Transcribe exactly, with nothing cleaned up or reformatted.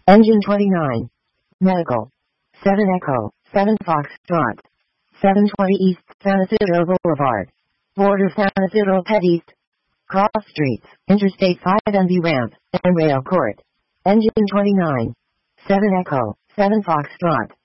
Engine twenty-nine. Medical. seven Echo, seven Foxtrot. seven twenty East San Isidro Boulevard. Border San Isidro Pet East. Cross Streets, Interstate five and V Ramp, and Rail Court. Engine twenty-nine. seven Echo, seven Foxtrot.